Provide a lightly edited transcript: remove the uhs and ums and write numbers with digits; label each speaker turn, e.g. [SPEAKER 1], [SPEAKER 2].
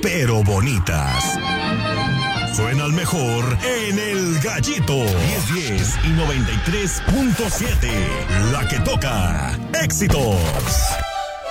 [SPEAKER 1] pero bonitas. Suenan mejor en El Gallito. 1010 y 93.7. La que toca. ¡Éxitos!